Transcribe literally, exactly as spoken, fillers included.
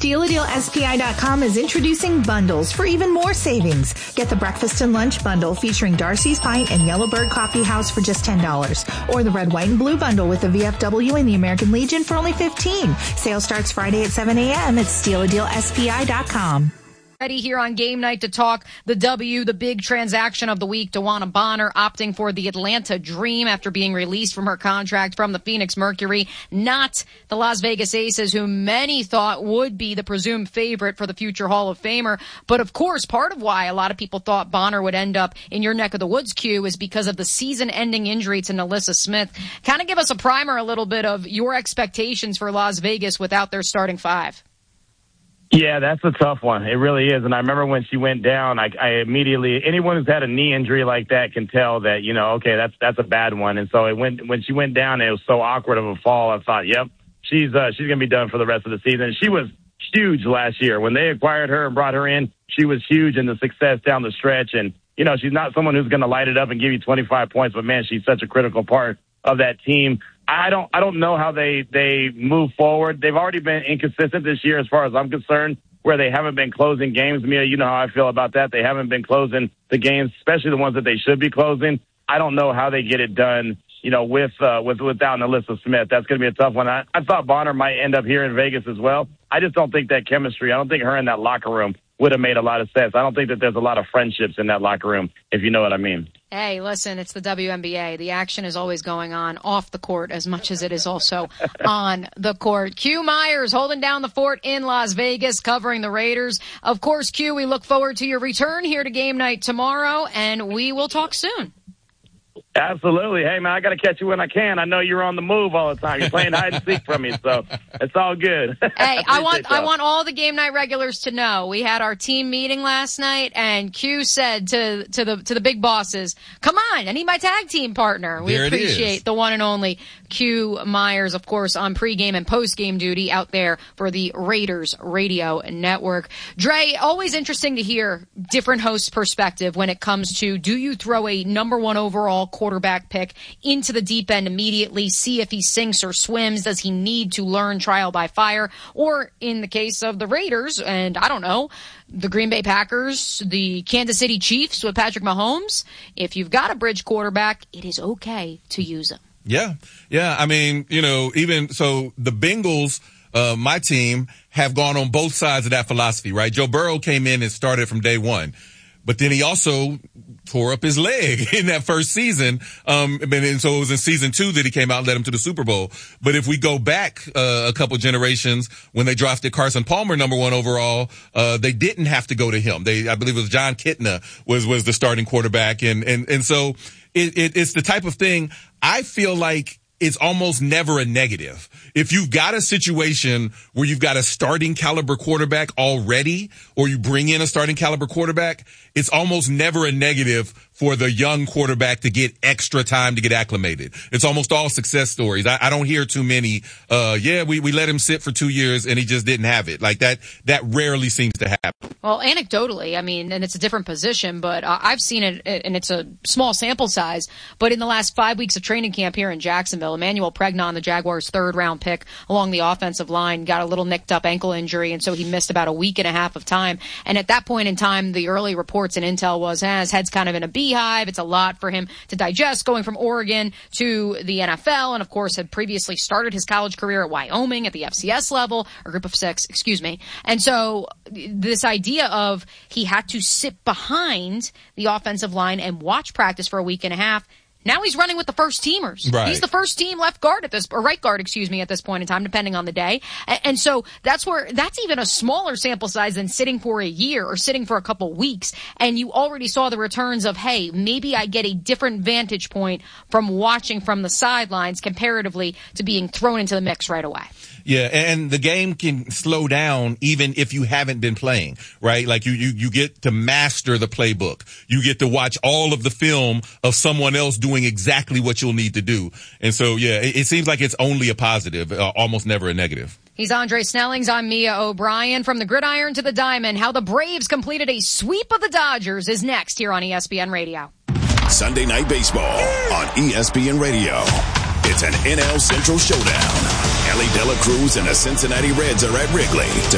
Steal A Deal S P I dot com is introducing bundles for even more savings. Get the breakfast and lunch bundle featuring Darcy's Pint and Yellowbird Coffee House for just ten dollars. Or the red, white, and blue bundle with the V F W and the American Legion for only fifteen dollars. Sale starts Friday at seven a.m. at Steal A Deal S P I dot com. Ready here on Game Night to talk the W, the big transaction of the week. DeWanna Bonner opting for the Atlanta Dream after being released from her contract from the Phoenix Mercury, not the Las Vegas Aces, who many thought would be the presumed favorite for the future Hall of Famer. But of course, part of why a lot of people thought Bonner would end up in your neck of the woods, Q, is because of the season-ending injury to NaLyssa Smith. Kind of give us a primer a little bit of your expectations for Las Vegas without their starting five. Yeah, that's a tough one. It really is. And I remember when she went down, I, I immediately, anyone who's had a knee injury like that can tell that, you know, okay, that's, that's a bad one. And so it went, when she went down, it was so awkward of a fall. I thought, yep, she's, uh, she's going to be done for the rest of the season. She was huge last year. When they acquired her and brought her in, she was huge in the success down the stretch. And, you know, she's not someone who's going to light it up and give you twenty-five points, but man, she's such a critical part of that team. I don't, I don't know how they, they move forward. They've already been inconsistent this year as far as I'm concerned, where they haven't been closing games. Mia, you know how I feel about that. They haven't been closing the games, especially the ones that they should be closing. I don't know how they get it done, you know, with, uh, with, without NaLyssa Smith. That's going to be a tough one. I, I thought Bonner might end up here in Vegas as well. I just don't think that chemistry, I don't think her in that locker room would have made a lot of sense. I don't think that there's a lot of friendships in that locker room, if you know what I mean. Hey, listen, it's the W N B A. The action is always going on off the court as much as it is also on the court. Q Myers holding down the fort in Las Vegas, covering the Raiders. Of course, Q, we look forward to your return here to Game Night tomorrow, and we will talk soon. Absolutely. Hey, man, I got to catch you when I can. I know you're on the move all the time. You're playing hide and seek from me, so it's all good. Hey, I want y'all. I want all the Game Night regulars to know we had our team meeting last night, and Q said to to the to the big bosses, "Come on, I need my tag team partner." We there appreciate the one and only Q Myers, of course, on pregame and postgame duty out there for the Raiders Radio Network. Dre, always interesting to hear different hosts' perspective when it comes to, do you throw a number one overall quarterback pick into the deep end immediately, see if he sinks or swims? Does he need to learn trial by fire? Or in the case of the Raiders, and I don't know, the Green Bay Packers, the Kansas City Chiefs with Patrick Mahomes, if you've got a bridge quarterback, it is okay to use him. Yeah. Yeah. I mean, you know, even so the Bengals, uh, my team, have gone on both sides of that philosophy, right? Joe Burrow came in and started from day one, but then he also tore up his leg in that first season. Um, and so it was in season two that he came out and led him to the Super Bowl. But if we go back, uh, a couple generations when they drafted Carson Palmer number one overall, uh, they didn't have to go to him. They, I believe it was John Kitna was, was the starting quarterback. And, and, and so it, it, it's the type of thing I feel like it's almost never a negative. If you've got a situation where you've got a starting caliber quarterback already, or you bring in a starting caliber quarterback, it's almost never a negative for the young quarterback to get extra time to get acclimated. It's almost all success stories. I, I don't hear too many, uh, yeah, we, we let him sit for two years and he just didn't have it. Like that, that rarely seems to happen. Well, anecdotally, I mean, and it's a different position, but uh, I've seen it, and it's a small sample size, but in the last five weeks of training camp here in Jacksonville, Emmanuel Pregnon, the Jaguars' third round pick along the offensive line, got a little nicked up ankle injury, and so he missed about a week and a half of time. And at that point in time, the early reports and intel was, eh, his head's kind of in a beehive. It's a lot for him to digest going from Oregon to the N F L, and of course had previously started his college career at Wyoming at the F C S level, or group of six, excuse me. And so this idea of he had to sit behind the offensive line and watch practice for a week and a half. Now he's running with the first teamers. Right. He's the first team left guard at this, or right guard, excuse me, at this point in time, depending on the day. And, and so that's where, that's even a smaller sample size than sitting for a year or sitting for a couple weeks. And you already saw the returns of, hey, maybe I get a different vantage point from watching from the sidelines comparatively to being thrown into the mix right away. Yeah, and the game can slow down even if you haven't been playing, right? Like you, you, you get to master the playbook. You get to watch all of the film of someone else doing exactly what you'll need to do. And so, yeah, it, it seems like it's only a positive, uh, almost never a negative. He's Andre Snellings. I'm Mia O'Brien. From the gridiron to the diamond, how the Braves completed a sweep of the Dodgers is next here on E S P N Radio. Sunday Night Baseball on E S P N Radio. It's an N L Central showdown. Ellie De La Cruz and the Cincinnati Reds are at Wrigley to